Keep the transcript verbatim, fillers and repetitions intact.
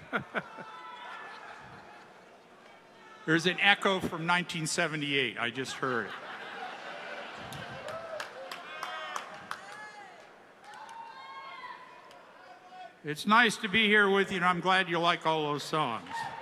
There's an echo from nineteen seventy-eight. I just heard it. It's nice to be here with you, and I'm glad you like all those songs.